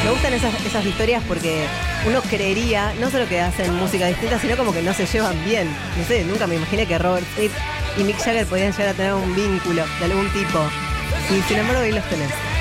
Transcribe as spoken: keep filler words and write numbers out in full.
Me gustan esas, esas historias porque uno creería, no solo que hacen música distinta, sino como que no se llevan bien. No sé, nunca me imaginé que Robert Smith y Mick Jagger podían llegar a tener un vínculo de algún tipo. Y sin embargo, ahí los tenés.